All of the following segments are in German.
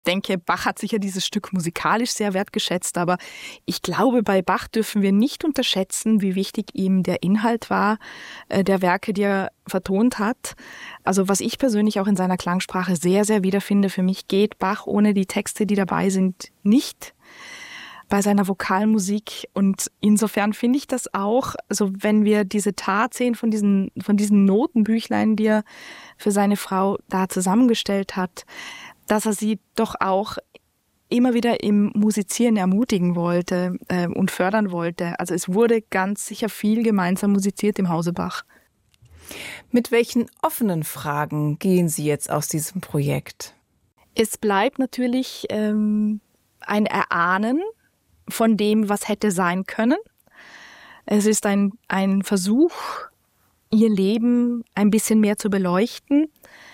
denke, Bach hat sicher dieses Stück musikalisch sehr wertgeschätzt, aber ich glaube, bei Bach dürfen wir nicht unterschätzen, wie wichtig ihm der Inhalt war, der Werke, die er vertont hat. Also was ich persönlich auch in seiner Klangsprache sehr, sehr wiederfinde, für mich geht Bach ohne die Texte, die dabei sind, nicht. Bei seiner Vokalmusik, und insofern finde ich das auch, also wenn wir diese Tat sehen von diesen Notenbüchlein, die er für seine Frau da zusammengestellt hat, dass er sie doch auch immer wieder im Musizieren ermutigen wollte und fördern wollte. Also es wurde ganz sicher viel gemeinsam musiziert im Hause Bach. Mit welchen offenen Fragen gehen Sie jetzt aus diesem Projekt? Es bleibt natürlich ein Erahnen von dem, was hätte sein können. Es ist ein Versuch, ihr Leben ein bisschen mehr zu beleuchten.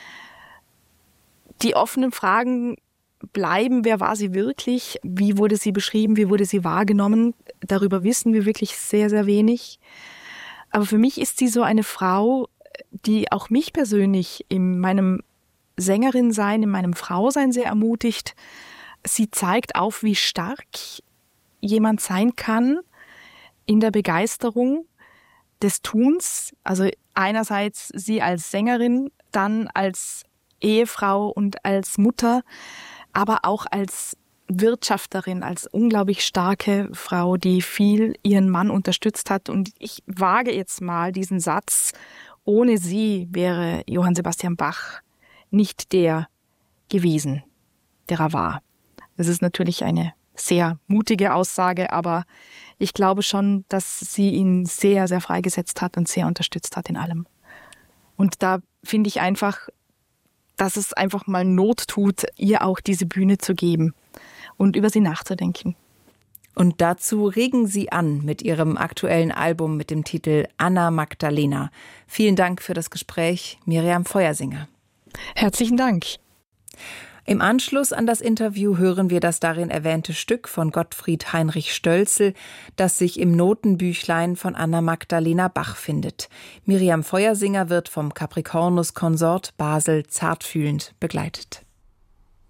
Die offenen Fragen bleiben: Wer war sie wirklich? Wie wurde sie beschrieben? Wie wurde sie wahrgenommen? Darüber wissen wir wirklich sehr, sehr wenig. Aber für mich ist sie so eine Frau, die auch mich persönlich in meinem Sängerin-Sein, in meinem Frausein sehr ermutigt. Sie zeigt auf, wie stark jemand sein kann in der Begeisterung des Tuns. Also einerseits sie als Sängerin, dann als Ehefrau und als Mutter, aber auch als Wirtschafterin, als unglaublich starke Frau, die viel ihren Mann unterstützt hat. Und ich wage jetzt mal diesen Satz: Ohne sie wäre Johann Sebastian Bach nicht der gewesen, der er war. Das ist natürlich eine sehr mutige Aussage, aber ich glaube schon, dass sie ihn sehr, sehr freigesetzt hat und sehr unterstützt hat in allem. Und da finde ich einfach, dass es einfach mal Not tut, ihr auch diese Bühne zu geben und über sie nachzudenken. Und dazu regen Sie an mit Ihrem aktuellen Album mit dem Titel Anna Magdalena. Vielen Dank für das Gespräch, Miriam Feuersinger. Herzlichen Dank. Im Anschluss an das Interview hören wir das darin erwähnte Stück von Gottfried Heinrich Stölzel, das sich im Notenbüchlein von Anna Magdalena Bach findet. Miriam Feuersinger wird vom Capricornus Consort Basel zartfühlend begleitet.